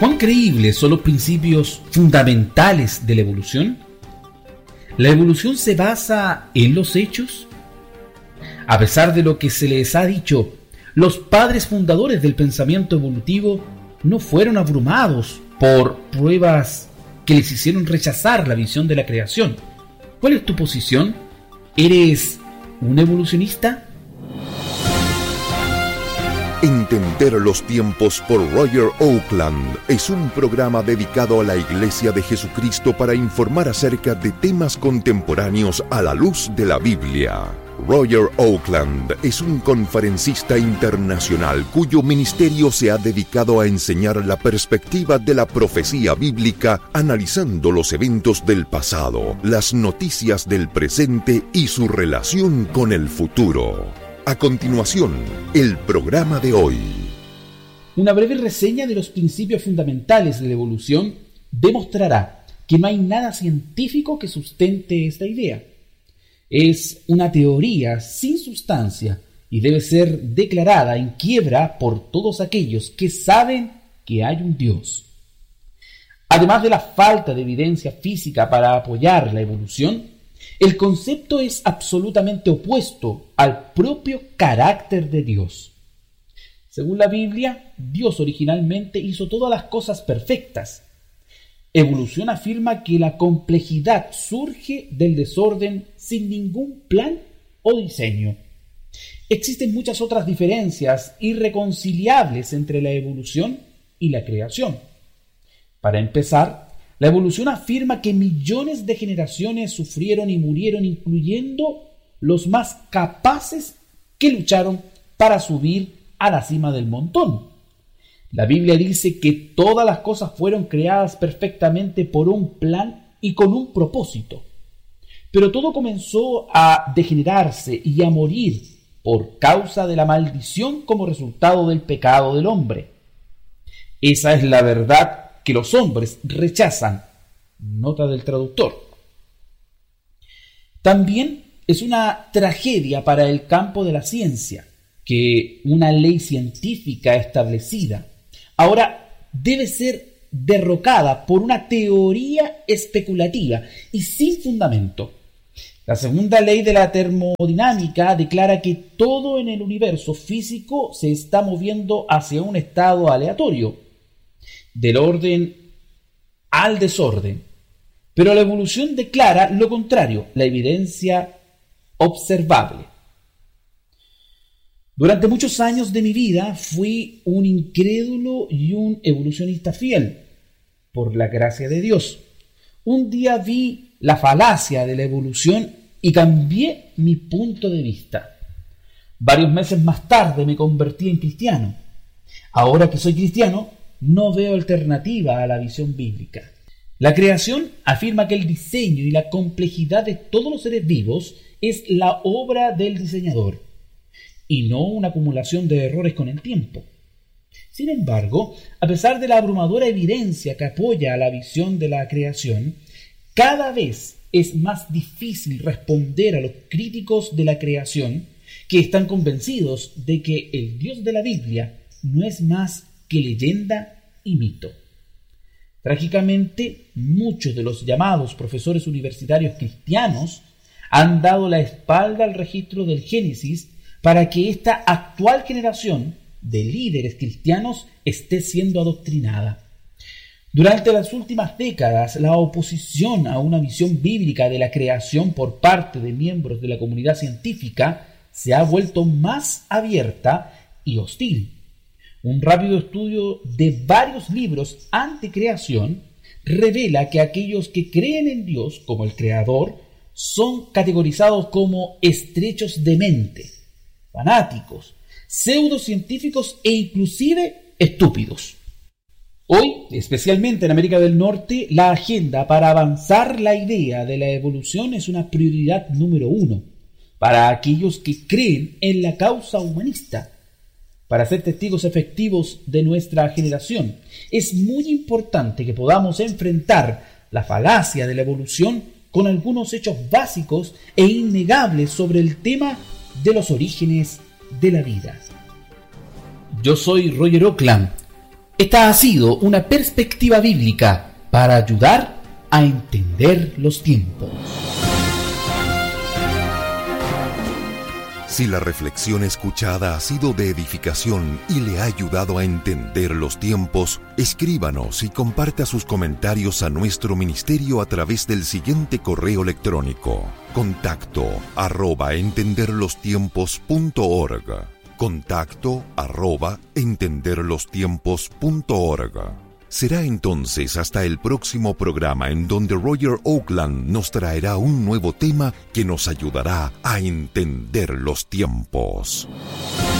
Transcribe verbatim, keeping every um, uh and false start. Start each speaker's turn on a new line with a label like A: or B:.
A: ¿Cuán creíbles son los principios fundamentales de la evolución? ¿La evolución se basa en los hechos? A pesar de lo que se les ha dicho, los padres fundadores del pensamiento evolutivo no fueron abrumados por pruebas que les hicieron rechazar la visión de la creación. ¿Cuál es tu posición? ¿Eres un evolucionista?
B: Entender los tiempos por Roger Oakland es un programa dedicado a la Iglesia de Jesucristo para informar acerca de temas contemporáneos a la luz de la Biblia. Roger Oakland es un conferencista internacional cuyo ministerio se ha dedicado a enseñar la perspectiva de la profecía bíblica, analizando los eventos del pasado, las noticias del presente y su relación con el futuro. A continuación, el programa de hoy.
A: Una breve reseña de los principios fundamentales de la evolución demostrará que no hay nada científico que sustente esta idea. Es una teoría sin sustancia y debe ser declarada en quiebra por todos aquellos que saben que hay un Dios. Además de la falta de evidencia física para apoyar la evolución, el concepto es absolutamente opuesto al propio carácter de Dios. Según la Biblia, Dios originalmente hizo todas las cosas perfectas. Evolución afirma que la complejidad surge del desorden sin ningún plan o diseño. Existen muchas otras diferencias irreconciliables entre la evolución y la creación. Para empezar, la evolución afirma que millones de generaciones sufrieron y murieron, incluyendo los más capaces que lucharon para subir a la cima del montón. La Biblia dice que todas las cosas fueron creadas perfectamente por un plan y con un propósito. Pero todo comenzó a degenerarse y a morir por causa de la maldición como resultado del pecado del hombre. Esa es la verdad que los hombres rechazan. Nota del traductor. También es una tragedia para el campo de la ciencia que una ley científica establecida ahora debe ser derrocada por una teoría especulativa y sin fundamento. La segunda ley de la termodinámica declara que todo en el universo físico se está moviendo hacia un estado aleatorio, del orden al desorden. Pero la evolución declara lo contrario, la evidencia observable. Durante muchos años de mi vida fui un incrédulo y un evolucionista fiel, por la gracia de Dios. Un día vi la falacia de la evolución y cambié mi punto de vista. Varios meses más tarde me convertí en cristiano. Ahora que soy cristiano, no veo alternativa a la visión bíblica. La creación afirma que el diseño y la complejidad de todos los seres vivos es la obra del diseñador y no una acumulación de errores con el tiempo. Sin embargo, a pesar de la abrumadora evidencia que apoya a la visión de la creación, cada vez es más difícil responder a los críticos de la creación que están convencidos de que el Dios de la Biblia no es más que leyenda y mito. Trágicamente, muchos de los llamados profesores universitarios cristianos han dado la espalda al registro del Génesis para que esta actual generación de líderes cristianos esté siendo adoctrinada. Durante las últimas décadas, la oposición a una visión bíblica de la creación por parte de miembros de la comunidad científica se ha vuelto más abierta y hostil. Un rápido estudio de varios libros anticreación revela que aquellos que creen en Dios como el Creador son categorizados como estrechos de mente, fanáticos, pseudocientíficos e inclusive estúpidos. Hoy, especialmente en América del Norte, la agenda para avanzar la idea de la evolución es una prioridad número uno para aquellos que creen en la causa humanista. Para ser testigos efectivos de nuestra generación, es muy importante que podamos enfrentar la falacia de la evolución con algunos hechos básicos e innegables sobre el tema de los orígenes de la vida. Yo soy Roger Oakland Esta ha sido una perspectiva bíblica para ayudar a entender los tiempos.
B: Si la reflexión escuchada ha sido de edificación y le ha ayudado a entender los tiempos, escríbanos y comparta sus comentarios a nuestro ministerio a través del siguiente correo electrónico: contacto arroba entenderlostiempos punto org. Contacto arroba entenderlostiempos punto org. Será entonces hasta el próximo programa en donde Roger Oakland nos traerá un nuevo tema que nos ayudará a entender los tiempos.